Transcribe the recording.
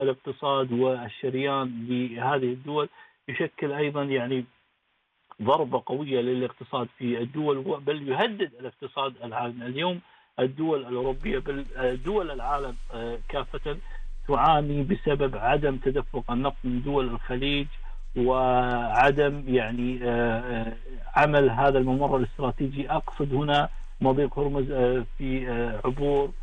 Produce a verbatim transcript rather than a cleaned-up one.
الاقتصاد والشريان لهذه الدول، يشكل أيضا يعني ضربة قوية للاقتصاد في الدول، بل يهدد الاقتصاد العالمي. اليوم الدول الأوروبية بل دول العالم كافة تعاني بسبب عدم تدفق النفط من دول الخليج، وعدم يعني عمل هذا الممر الاستراتيجي. أقصد هنا مضيق هرمز في عبور